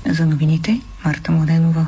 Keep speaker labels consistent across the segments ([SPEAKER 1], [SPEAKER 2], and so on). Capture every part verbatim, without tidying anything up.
[SPEAKER 1] За новините Марта Младенова.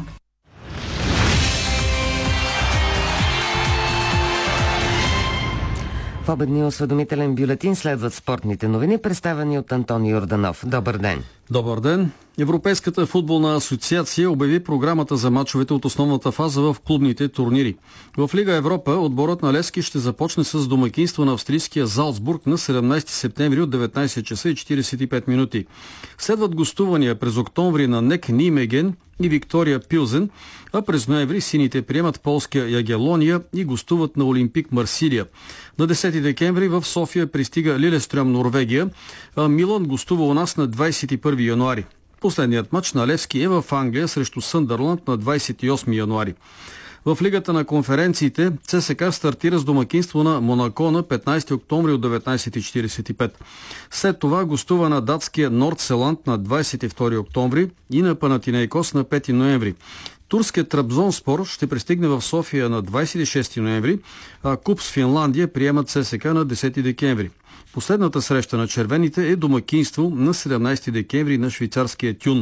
[SPEAKER 2] В обедния осведомителен бюлетин следват спортните новини, представени от Антони Йорданов. Добър ден!
[SPEAKER 3] Добър ден! Европейската футболна асоциация обяви програмата за мачовете от основната фаза в клубните турнири. В Лига Европа отборът на Левски ще започне с домакинство на австрийския Залцбург на седемнайсети септември от деветнайсет часа и четирийсет и пет минути. Следват гостувания през октомври на НЕК Нимеген и Виктория Пилзен, а през ноември сините приемат полския Ягелония и гостуват на Олимпик Марсилия. На десети декември в София пристига Лилестръм, Норвегия, а Милан гостува у нас на двайсет и първи януари. Последният мач на Левски е в Англия срещу Съндърланд на двайсет и осми януари. В Лигата на конференциите ЦСКА стартира с домакинство на Монако на петнайсети октомври от деветнайсет и четирийсет и пет. След това гостува на датския Нордселанд на двайсет и втори октомври и на Панатинейкос на пети ноември. Турският Трабзонспор ще пристигне в София на двайсет и шести ноември, а Купс Финландия приемат ЦСКА на десети декември. Последната среща на червените е домакинство на седемнайсети декември на швейцарския Тюн.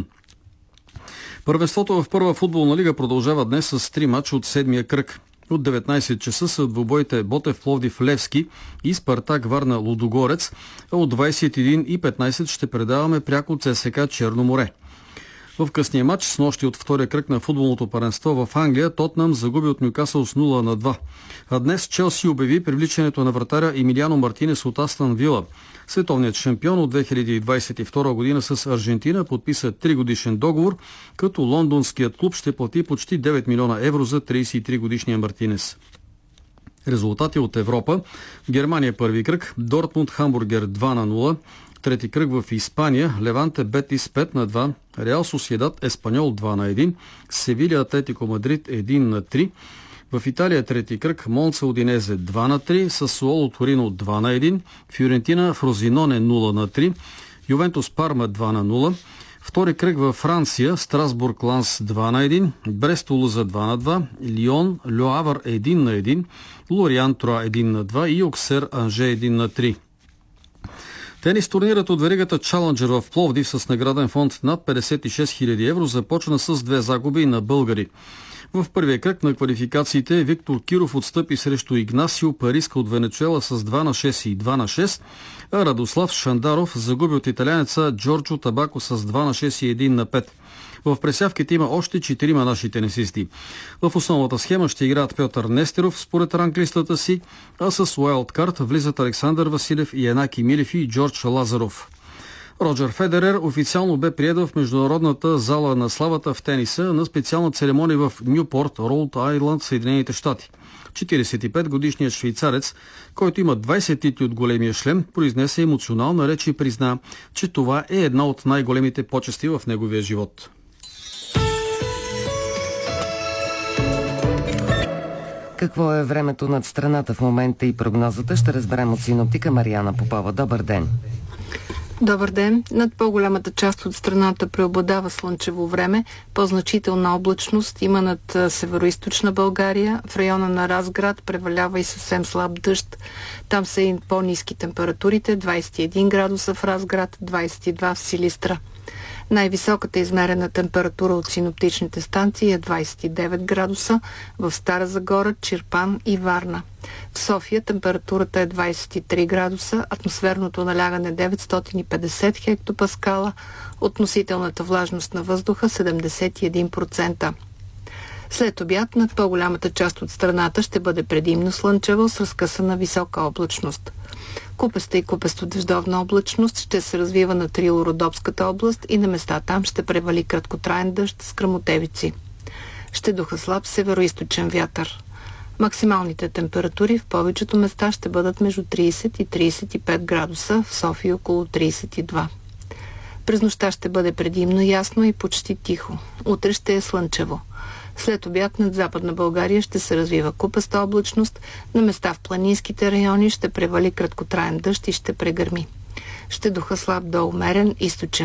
[SPEAKER 3] Първенството в първа футболна лига продължава днес с три мача от седмия кръг. От деветнайсет часа са двубоите Ботев Пловдив Левски и Спартак Варна Лудогорец, а от двайсет и един и петнайсет ще предаваме пряко ЦСКА Черно море. В късния матч с нощи от втория кръг на футболното паренство в Англия Тотнъм загуби от Нюкасъл с нула на два. А днес Челси обяви привличането на вратаря Емилиано Мартинес от Астън Вила. Световният шампион от две хиляди двайсет и втора година с Аржентина подписа тригодишен договор, като лондонският клуб ще плати почти девет милиона евро за трийсет и три годишния Мартинес. Резултати от Европа. Германия първи кръг, Дортмунд Хамбургер два на нула. Трети кръг в Испания, Леванте Бетис пет на два, Реал Сосиедад Еспаньол два на един, Севилия Атлетико Мадрид един на три. В Италия трети кръг, Монца Удинезе два на три, Сасуоло Торино два на един, Фиорентина Фрозиноне нула на три, Ювентус Парма два на нула. Втори кръг във Франция, Страсбург Ланс два на един, Брест Тулуза два на два, Лион Льоавър един на един, Лориан Троа един на два и Оксер Анже един на три. Тенис турнирът от веригата Чаленджер в Пловдив с награден фонд над петдесет и шест хиляди евро започна с две загуби на българи. В първия кръг на квалификациите Виктор Киров отстъпи срещу Игнасио Париска от Венецуела с два на шест и два на шест, а Радослав Шандаров загуби от италянеца Джорджо Табако с два на шест и един на пет. В пресявките има още четирима наши тенисисти. В основната схема ще играят Пьотър Нестеров според ранглистата си, а с уайлдкарт влизат Александър Василев и Енаки Милев и Джордж Лазаров. Роджер Федерер официално бе приет в Международната зала на славата в тениса на специална церемония в Нюпорт, Роуд Айланд, Съединените щати. четирийсет и пет годишният швейцарец, който има двайсет титли от големия шлем, произнесе емоционална реч и призна, че това е една от най-големите почести в неговия живот.
[SPEAKER 2] Какво е времето над страната в момента и прогнозата ще разберем от синоптика Мариана Попова. Добър ден!
[SPEAKER 4] Добър ден! Над по-голямата част от страната преобладава слънчево време, по-значителна облачност има над североизточна България, в района на Разград превалява и съвсем слаб дъжд. Там са и по-ниски температурите, двайсет и един градуса в Разград, двайсет и два в Силистра. Най-високата измерена температура от синоптичните станции е двайсет и девет градуса в Стара Загора, Чирпан и Варна. В София температурата е двайсет и три градуса, атмосферното налягане деветстотин и петдесет хектопаскала, относителната влажност на въздуха седемдесет и един процента. След обяд над по-голямата част от страната ще бъде предимно слънчево с разкъсана висока облачност. Купеста и купесто-дъждовна облачност ще се развива на Трило-Родопската област и на места там ще превали краткотраен дъжд с гръмотевици. Ще духа слаб североизточен вятър. Максималните температури в повечето места ще бъдат между трийсет и трийсет и пет градуса, в София около трийсет и два. През нощта ще бъде предимно ясно и почти тихо. Утре ще е слънчево. След обяд над Западна България ще се развива купеста облачност, на места в планинските райони ще превали краткотраен дъжд и ще прегърми. Ще духа слаб до умерен източен